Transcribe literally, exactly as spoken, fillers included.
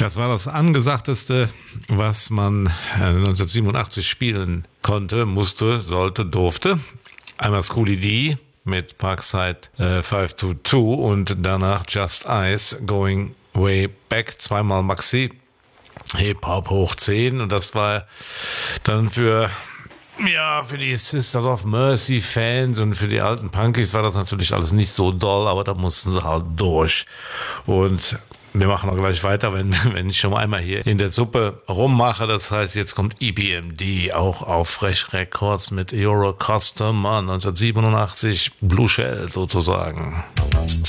Das war das Angesagteste, was man neunzehnhundertsiebenundachtzig spielen konnte, musste, sollte, durfte. Einmal Schoolie D mit Parkside äh, fünf zwei zwei und danach Just Ice, Going Way Back, zweimal Maxi, Hip-Hop hoch zehn, und das war dann für... Ja, für die Sisters of Mercy Fans und für die alten Punkies war das natürlich alles nicht so doll, aber da mussten sie halt durch. Und wir machen auch gleich weiter, wenn, wenn ich schon einmal hier in der Suppe rummache. Das heißt, jetzt kommt E P M D auch auf Fresh Records mit Euro Customer neunzehnhundertsiebenundachtzig, Blue Shell sozusagen.